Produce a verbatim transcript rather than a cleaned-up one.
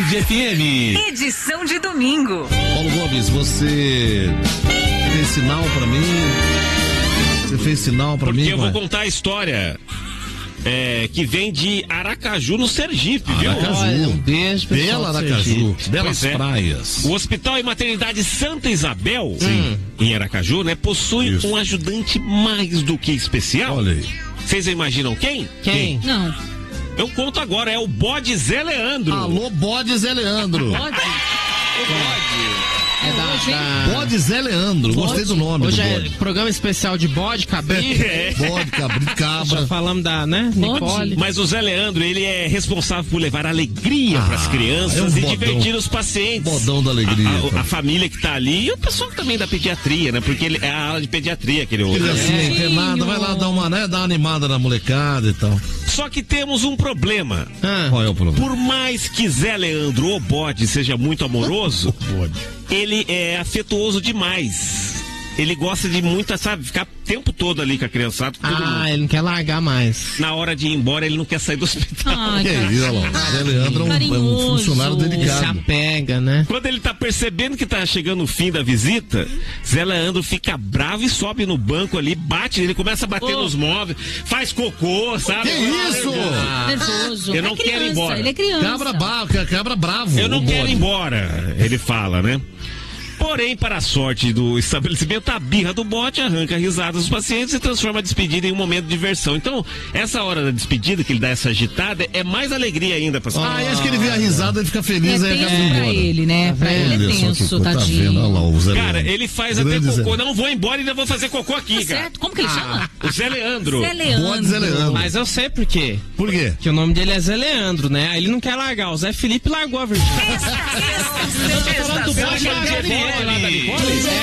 Band F M. Edição de domingo. Paulo Gomes, você fez sinal pra mim? Você fez sinal pra Porque mim? eu vou contar a história é, que vem de Aracaju, no Sergipe, viu? Aracaju. Olha, um beijo, pessoal. Bela do Aracaju, Sergipe. belas Pois é. praias. O Hospital e Maternidade Santa Isabel, em Aracaju, né, possui Isso. um ajudante mais do que especial. Olha aí. Vocês imaginam quem? Quem? Não. Eu conto agora, é o Bode Zé Leandro. Alô, Bode Zé Leandro. Pode? É da, da... Bode Zé Leandro, gostei do nome Hoje do é bode. programa especial de bode, cabrito. Bode, cabrito, Já cabra. falamos da, né, Nicole. Mas o Zé Leandro, ele é responsável por levar alegria Ah, para as crianças é um e bodão. divertir os pacientes. Bodão da alegria, A, a- cara. a família que tá ali e o pessoal também da pediatria, né? Porque ele é a ala de pediatria que ele ouve. Criancinha É. internada, vai lá dar uma, né, dar uma animada na molecada e tal. Só que temos um problema. Ah, Qual é o problema? Por mais que Zé Leandro, o bode, seja muito amoroso, ele é afetuoso demais. Ele gosta de muita, sabe, ficar o tempo todo ali com a criançada, com todo mundo. ah, ele não quer largar mais. Na hora de ir embora, ele não quer sair do hospital. Ai, Que cara. isso, olha lá. Zé Leandro é um, é um Carinhoso. funcionário Ele se delicado. apega, né? Quando ele tá percebendo que tá chegando o fim da visita, Zé Leandro fica bravo e sobe no banco ali, bate, ele começa a bater Oh. nos móveis, faz cocô, sabe? Que isso? Nervoso. Eu não é quero criança, ir embora. Ele é criança. Cabra bravo, cabra bravo. Eu não o quero bode. ir embora, ele fala, né? Porém, para a sorte do estabelecimento, a birra do bote arranca risadas dos pacientes e transforma a despedida em um momento de diversão. Então, essa hora da despedida, que ele dá essa agitada, é mais alegria ainda para Ah, e acho que ele vê a risada e fica feliz, É aí acaba indo tenso pra embora. ele, né? Pra ele é Olha só que tenso, coisa, tá tadinho. vendo? Olha lá o Zé Cara, Leandro. ele faz Grande até cocô. Zé. Não vou embora e ainda vou fazer cocô aqui, Tá cara. certo? Como que ele chama? O Zé Leandro. Zé Leandro. Bode Zé Leandro. Mas eu sei por quê. Por quê? Que o nome dele é Zé Leandro, né? Aí ele não quer largar. O Zé Felipe largou a Virgínia. Falando do bode lá da Nicole.